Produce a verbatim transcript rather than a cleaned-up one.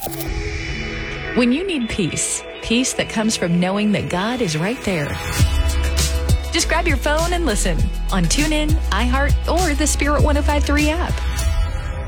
When you need peace, peace that comes from knowing that God is right there. Just grab your phone and listen on TuneIn, iHeart, or the Spirit one oh five point three app.